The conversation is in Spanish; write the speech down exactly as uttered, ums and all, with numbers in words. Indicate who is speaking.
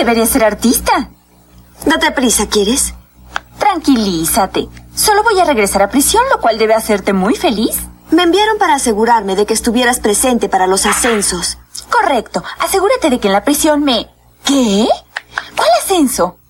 Speaker 1: Deberías ser artista.
Speaker 2: Date prisa, ¿quieres?
Speaker 1: Tranquilízate. Solo voy a regresar a prisión, lo cual debe hacerte muy feliz.
Speaker 2: Me enviaron para asegurarme de que estuvieras presente para los ascensos.
Speaker 1: Correcto. Asegúrate de que en la prisión me... ¿Qué? ¿Cuál ascenso?